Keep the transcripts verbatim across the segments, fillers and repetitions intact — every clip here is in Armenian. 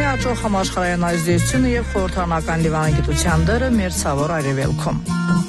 աճող համաշխարհային ազդեցությունը եւ խորհրդանական լիվանագիտության դերը մեր ցավոտ արևելքում։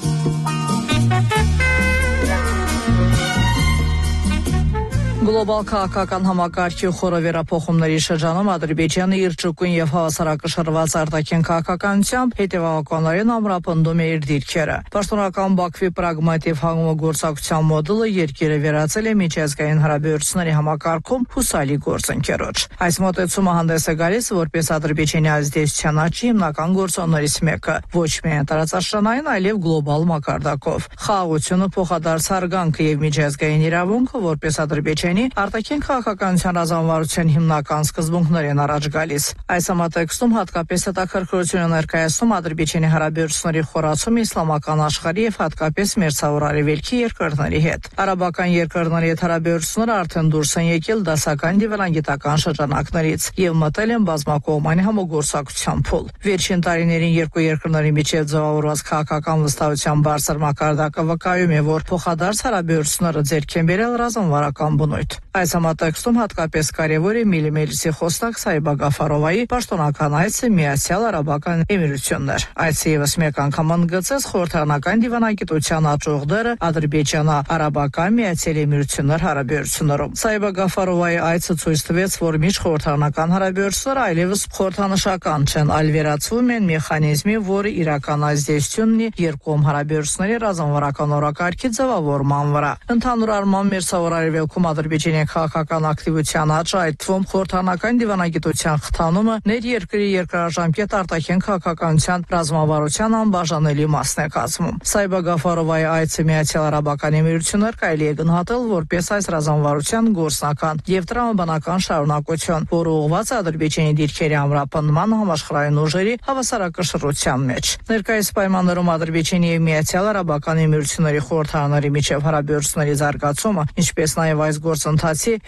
Գլոբալ քաղաքական համակարգի խորը վերափոխումների շրջանում Ադրբեջանը իր ճկուն եւ հավասարակշռված արտաքին քաղաքականությամբ հետեւականորեն ամրապնդում է իր դիրքերը։ Պաշտոնական Բաքվի պրագմատիվ համագործակցության մոդելը երկիրը վերածել է միջազգային հարաբերությունների համակարգում հուսալի գործընկերոջ։ Այս մոտեցումը հանդես է գալիս որպես Ադրբեջանի ազդեցության աճի հիմնական գործոններից մեկը, ոչ միայն տարածաշրջանային, այլև գլոբալ մակարդակով։ Խաղաղությունը փոխադարձ հարգանքը եւ միջազգային իրավունքը որպես Ադրբեջանի արտաքին քաղաքականության ռազմավարության հիմնական սկզբունքներ են առաջ գալիս։ Այս համատեքստում հատկապես հետաքրքրություն է ներկայացնում Ադրբեջանի հարաբերությունների խորացումը իսլամական աշխարհի եւ հատկապես Մերձավոր Արևելքի երկրների հետ։ Արաբական երկրների հետ հարաբերությունները արդեն դուրս են եկել դասական դիվանագիտական շրջանակներից եւ մտել են բազմակողմանի համագործակցության փուլ։ Վերջին տարիներին երկու երկրների միջև ձևավորված քաղաքական վստահության բարձր մակարդակը վկայում է, որ փոխադարձ հարաբերությունները ձեռք են բերել ռազմավարական բնույթ։ Այս համատեքստում հատկապես կարևոր է Միլիմելիսի խոսնակ Սայբա Գաֆարովայի պաշտոնական այցը Միացյալ Արաբական Էմիրություններ։ Այցը ևս մեկ անգամ ընդգծեց խորհրդանական դիվանագիտության աճող դերը Ադրբեջանա-արաբական Միացյալ Էմիրություններ հարաբերություններում։ Սայբա Գաֆարովայի այցը ցույց տվեց, որ միջխորհրդանական հարաբերությունները այլևս խորհրդանշական չեն, այլ վերածվում են մեխանիզմի, որը իրական ազդեցություն ունի երկկողմ հարաբերությունների ռազմավարական օրակարգի ձևավորման վրա։ Ընդհանուր առմամբ Մերձավոր Արևելքում Ադրբեջանի քաղաքական ակտիվության աճը, այդ թվում խորհրդանական դիվանագիտության խթանումը ներերկրի երկարաժամկետ արտաքին քաղաքականության ռազմավարության անբաժանելի մասն է կազմում։ Սայբա Գաֆարովայի այցը Միացյալ Արաբական Էմիրություններ կարելի է գնահատել որպես այս ռազմավարության գործնական եւ տրամաբանական շարունակություն, որը ուղղված է Ադրբեջանի դիրքերի ամրապնդման համաշխարհային ուժերի հավասարակշռության մեջ։ Ներկայիս պայմաններում Ադրբեջանի եւ Միացյալ Արաբական Էմիրությունների խորհրդարանների միջև հարաբերությունների զարգացումը, ինչպես նաեւ այս գործընթացի